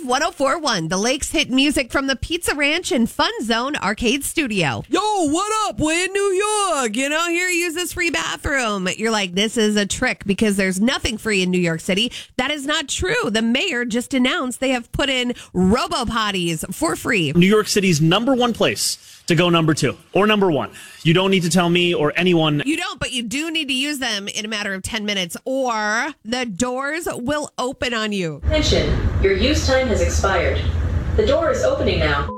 1041, the Lakes hit music from the Pizza Ranch and Fun Zone Arcade Studio. Yo, what up? We're in New York. Here, use this free bathroom. You're like, this is a trick because there's nothing free in New York City. That is not true. The mayor just announced they have put in robo-potties for free. New York City's number one place to go number two or number one. You don't need to tell me or anyone. You don't, but you do need to use them in a matter of 10 minutes or the doors will open on you. Attention, your use time has expired. The door is opening now.